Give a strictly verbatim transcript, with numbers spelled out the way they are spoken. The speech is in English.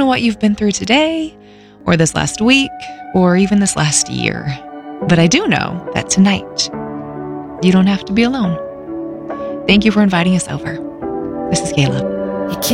know what you've been through today, or this last week, or even this last year. But I do know that tonight, you don't have to be alone. Thank you for inviting us over. This is Kayla. You can't